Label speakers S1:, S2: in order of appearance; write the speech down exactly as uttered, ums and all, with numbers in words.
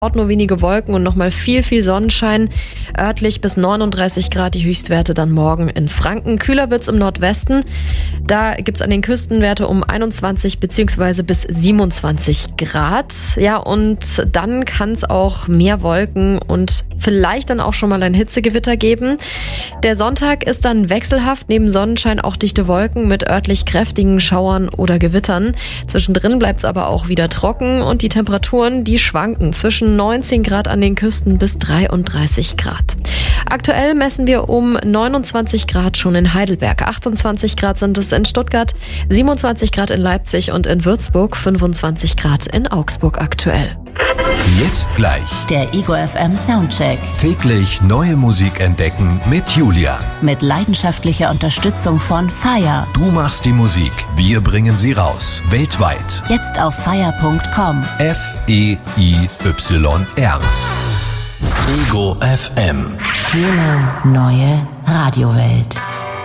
S1: Nur wenige Wolken und nochmal viel, viel Sonnenschein. Örtlich bis neununddreißig Grad die Höchstwerte dann morgen in Franken. Kühler wird's im Nordwesten. Da gibt's an den Küsten Werte um einundzwanzig bzw. bis siebenundzwanzig Grad. Ja, und dann kann's auch mehr Wolken und vielleicht dann auch schon mal ein Hitzegewitter geben. Der Sonntag ist dann wechselhaft. Neben Sonnenschein auch dichte Wolken mit örtlich kräftigen Schauern oder Gewittern. Zwischendrin bleibt's aber auch wieder trocken und die Temperaturen, die schwanken zwischen neunzehn Grad an den Küsten bis dreiunddreißig Grad. Aktuell messen wir um neunundzwanzig Grad schon in Heidelberg, achtundzwanzig Grad sind es in Stuttgart, siebenundzwanzig Grad in Leipzig und in Würzburg, fünfundzwanzig Grad in Augsburg aktuell.
S2: Jetzt gleich
S3: der Ego F M Soundcheck.
S2: Täglich neue Musik entdecken mit Julia.
S3: Mit leidenschaftlicher Unterstützung von Fire.
S2: Du machst die Musik, wir bringen sie raus. Weltweit.
S3: Jetzt auf fire punkt com.
S2: F E I Y R. Ego F M.
S3: Schöne neue Radiowelt.